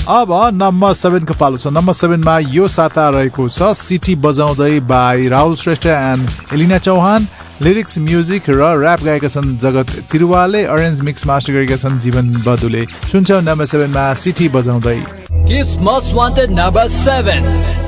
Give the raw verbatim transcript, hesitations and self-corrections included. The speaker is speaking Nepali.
अब नम्बर सेभेनको पालो छ। नम्बर सेभेनमा यो साता रहेको छ सिटी बजाउँदै by Rahul Shrestha and Elina Chauhan. Lyrics, music र ऱ्याप गाएका छन् जगत तिरुवाले, अरेन्ज मिक्स मास्टर गरेका छन् जीवन बदुले। सुन्छौ नम्बर सेभेनमा सिटी बजाउँदै। Gifts Most Wanted number seven.